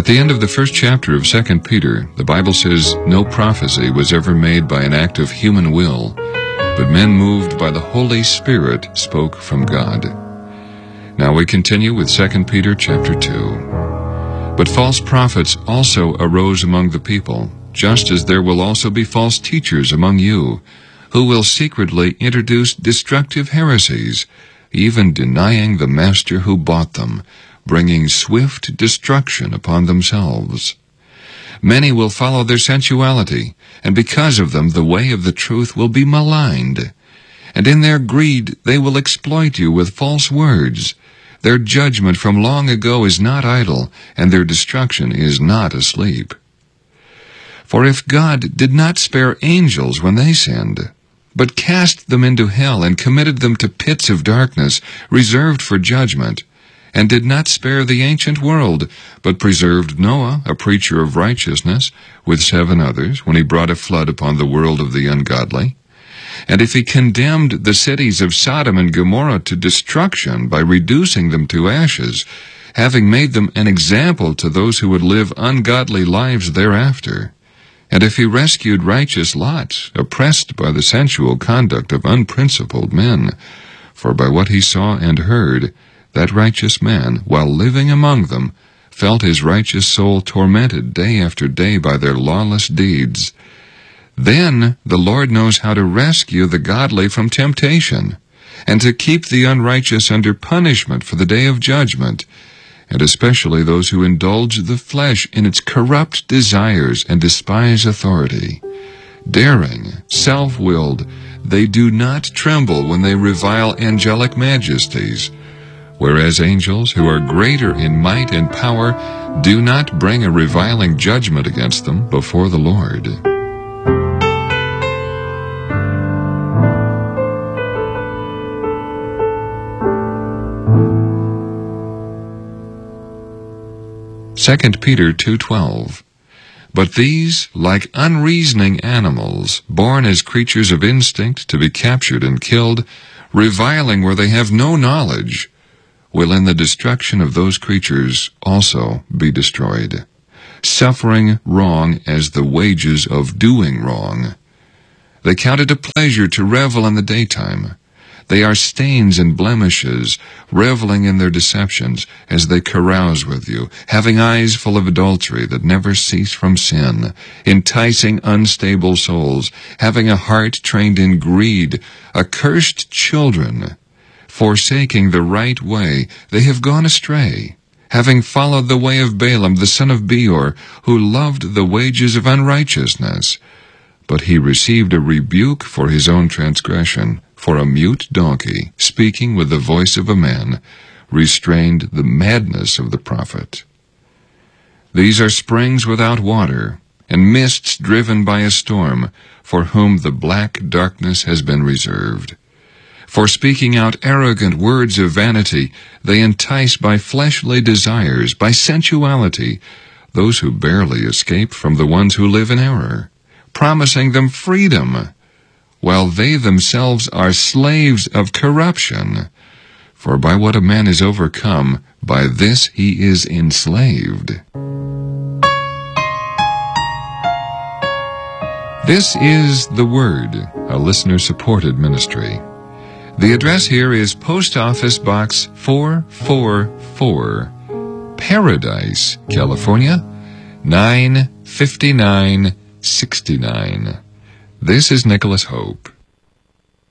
At the end of the first chapter of 2 Peter, the Bible says, "No prophecy was ever made by an act of human will, but men moved by the Holy Spirit spoke from God." Now we continue with 2 Peter chapter 2. "But false prophets also arose among the people, just as there will also be false teachers among you, who will secretly introduce destructive heresies, even denying the master who bought them, bringing swift destruction upon themselves. Many will follow their sensuality, and because of them the way of the truth will be maligned. And in their greed they will exploit you with false words. Their judgment from long ago is not idle, and their destruction is not asleep. For if God did not spare angels when they sinned, but cast them into hell and committed them to pits of darkness, reserved for judgment, and did not spare the ancient world, but preserved Noah, a preacher of righteousness, with 7 others, when he brought a flood upon the world of the ungodly. And if he condemned the cities of Sodom and Gomorrah to destruction by reducing them to ashes, having made them an example to those who would live ungodly lives thereafter, and if he rescued righteous Lot, oppressed by the sensual conduct of unprincipled men, for by what he saw and heard, that righteous man, while living among them, felt his righteous soul tormented day after day by their lawless deeds. Then the Lord knows how to rescue the godly from temptation, and to keep the unrighteous under punishment for the day of judgment, and especially those who indulge the flesh in its corrupt desires and despise authority. Daring, self-willed, they do not tremble when they revile angelic majesties, whereas angels, who are greater in might and power, do not bring a reviling judgment against them before the Lord. Second Peter 2:12. "But these, like unreasoning animals, born as creatures of instinct to be captured and killed, reviling where they have no knowledge, will in the destruction of those creatures also be destroyed, suffering wrong as the wages of doing wrong. They count it a pleasure to revel in the daytime. They are stains and blemishes, reveling in their deceptions as they carouse with you, having eyes full of adultery that never cease from sin, enticing unstable souls, having a heart trained in greed, accursed children. Forsaking the right way, they have gone astray, having followed the way of Balaam the son of Beor, who loved the wages of unrighteousness. But he received a rebuke for his own transgression, for a mute donkey, speaking with the voice of a man, restrained the madness of the prophet. These are springs without water, and mists driven by a storm, for whom the black darkness has been reserved. For speaking out arrogant words of vanity, they entice by fleshly desires, by sensuality, those who barely escape from the ones who live in error, promising them freedom, while they themselves are slaves of corruption. For by what a man is overcome, by this he is enslaved." This is The Word, a listener-supported ministry. The address here is Post Office Box 444, Paradise, California, 95969. This is Nicholas Hope.